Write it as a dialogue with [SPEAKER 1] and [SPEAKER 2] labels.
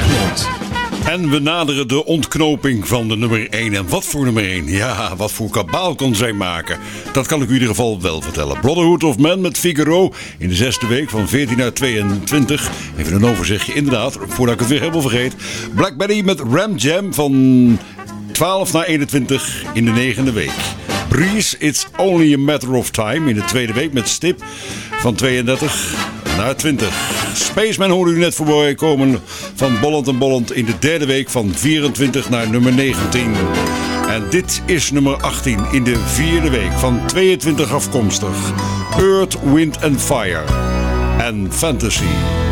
[SPEAKER 1] Egmond.
[SPEAKER 2] En we naderen de ontknoping van de nummer 1. En wat voor nummer 1? Ja, wat voor kabaal kon zij maken? Dat kan ik u in ieder geval wel vertellen. Brotherhood of Man met Figaro in de 6e week van 14 naar 22. Even een overzichtje, inderdaad, voordat ik het weer helemaal vergeet. Black Betty met Ram Jam van 12 naar 21 in de 9e week. Breeze, It's Only a Matter of Time in de 2e week met Stip van 32 naar 20. Spaceman hoorde u net voorbij komen van Bolland & Bolland in de 3e week van 24 naar nummer 19. En dit is nummer 18 in de 4e week van 22 afkomstig. Earth, Wind and Fire en Fantasy.